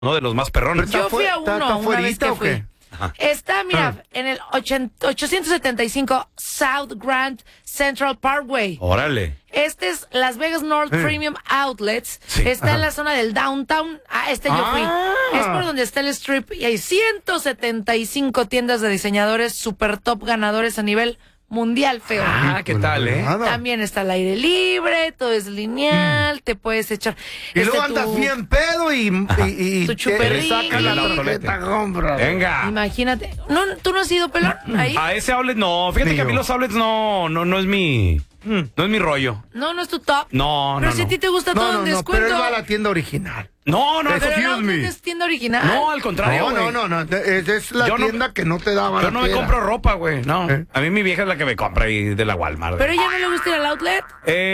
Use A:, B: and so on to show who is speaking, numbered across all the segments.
A: Uno de los más perrones.
B: Yo fui a uno una vez que fui.
A: Ajá.
B: Está, mira, en el 875 South Grand Central Parkway.
A: Órale.
B: Este es Las Vegas North Premium Outlets.
A: Sí.
B: Está en la zona del downtown. Yo fui. Es por donde está el strip y hay 175 tiendas de diseñadores super top ganadores a nivel mundial, feo.
A: ¿Qué tal,
B: También está al aire libre, todo es lineal, te puedes echar.
C: Y luego andas bien pedo y
B: tu chuperrín.
C: saca la tarjeta, compra.
A: Venga.
B: Imagínate. No, ¿tú no has ido, pelón? Ahí.
A: A ese outlet no. Fíjate que a mí los outlets no es mi... No es mi rollo.
B: No es tu top.
A: No,
B: Pero si a ti te gusta todo en descuento.
C: Pero él va a la tienda original.
A: No.
B: Pero no es tienda original.
A: No, al contrario,
C: No. Es la tienda que no te daba.
A: Yo no me compro ropa, güey. No. A mí mi vieja es la que me compra ahí de la Walmart.
B: ¿Pero ella no le gusta ir al outlet?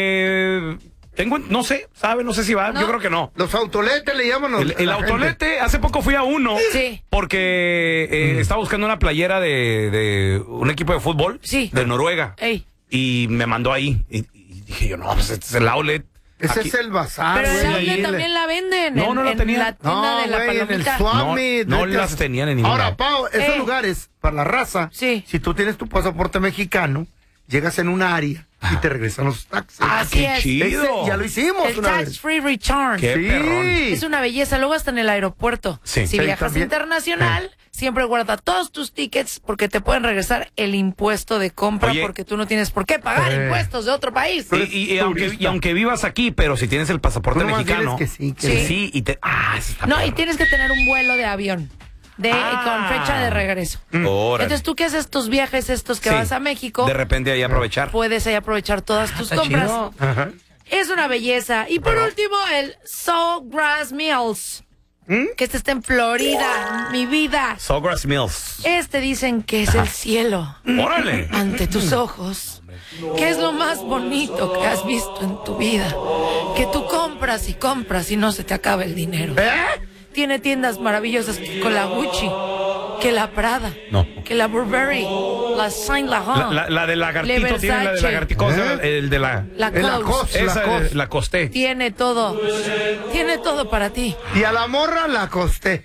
A: No sé, ¿sabe? No sé si va.
B: ¿No?
A: Yo creo que no.
C: Los autoletes le llaman.
A: El autolete, hace poco fui a uno.
B: Sí.
A: Porque estaba buscando una playera de un equipo de fútbol.
B: Sí.
A: De Noruega.
B: Ey.
A: Y me mandó ahí. Y dije yo, no, pues este es el outlet.
C: Ese
A: Aquí.
C: es el bazar,
B: Pero el
C: güey.
B: outlet también la venden.
A: No, no la
B: en
A: tenían.
B: la tienda de la
C: güey, en el
B: palomita.
C: Suami.
A: No las tenían en ningún
C: Ahora,
A: lado.
C: Pau, esos
B: Ey.
C: lugares, para la raza,
B: Sí.
C: si tú tienes tu pasaporte mexicano, llegas en un área y te regresan los taxis.
B: Así
A: qué
B: es.
A: chido.
C: Ya lo hicimos
B: El
C: una
B: tax
C: vez.
B: free return.
A: Qué perrón.
B: Es una belleza. Luego hasta en el aeropuerto.
A: Sí.
B: Si
C: Sí,
B: viajas
C: también.
B: internacional, siempre guarda todos tus tickets porque te pueden regresar el impuesto de compra
A: Oye.
B: porque tú no tienes por qué pagar impuestos de otro país.
A: Y aunque vivas aquí, pero si tienes el pasaporte
C: Tú nomás
A: mexicano.
C: diles que sí, que
B: Sí.
A: Sí, y te. Eso está
B: No, y
A: perro.
B: tienes que tener un vuelo de avión con fecha de regreso.
A: Órale.
B: Entonces, tú que haces tus viajes estos que
A: Sí.
B: vas a México,
A: De repete ahí aprovechar.
B: puedes ahí aprovechar todas tus compras.
C: Ajá.
B: Es una belleza. Y por último, el Sawgrass Mills. Que este está en Florida, mi vida.
A: Sawgrass Mills.
B: Este dicen que es el cielo
A: Órale.
B: ante tus ojos. ¿Qué es lo más bonito que has visto en tu vida? Que tú compras y compras y no se te acaba el dinero. Tiene tiendas maravillosas con la Gucci, que la Prada,
A: No.
B: que la Burberry, la Saint Laurent,
A: La de lagartito
B: Le
A: tiene la de
B: Versace.
A: lagartico, el de la.
B: la
C: En la
B: Coast.
A: Esa es la costé.
B: Tiene todo para ti.
C: Y a la morra la acosté.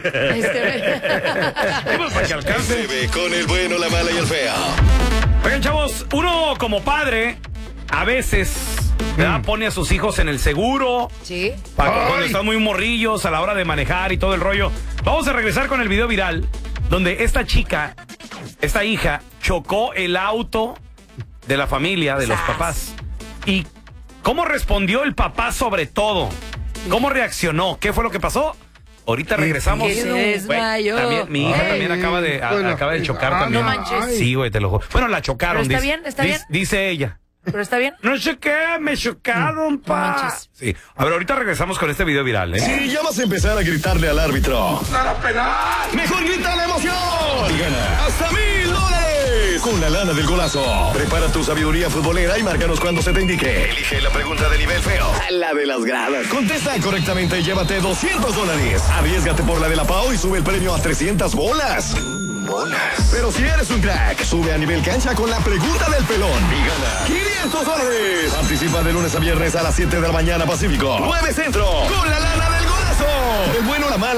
A: Para que alcance.
D: Se ve con el bueno, la mala y el feo.
A: Oigan, chavos, uno como padre, a veces, ¿verdad? Pone a sus hijos en el seguro.
B: Sí.
A: Cuando están muy morrillos a la hora de manejar y todo el rollo. Vamos a regresar con el video viral donde esta hija, chocó el auto de la familia, de los papás. Y cómo respondió el papá sobre todo. ¿Cómo reaccionó? ¿Qué fue lo que pasó? Ahorita regresamos.
B: Que se
A: Güey,
B: desmayó.
A: también, mi hija
C: Ay,
A: también acaba de chocar también.
B: No manches.
A: Sí, güey, te lo juro. Bueno, la chocaron.
B: ¿Pero está bien? ¿Está bien?
A: Dice ella.
B: ¿Pero está bien?
A: No choqué, me chocaron,
B: No
A: pa.
B: manches.
A: Sí. A ver, ahorita regresamos con este video viral, ¿eh?
D: Si ya vas a empezar a gritarle al árbitro,
C: ¡Nada penal!
D: mejor grita la emoción y gana hasta $1000 con la lana del golazo. Prepara tu sabiduría futbolera y márcanos cuando se te indique. Elige la pregunta de nivel feo, la de las gradas. Contesta correctamente y llévate $200. Arriésgate por la de la Pau y sube el premio a 300 bolas. Pero si eres un crack, sube a nivel cancha con la pregunta del pelón y gana $500. Participa de lunes a viernes a las 7 de la mañana Pacífico, 9 Centro, con la lana del golazo. El bueno, la mala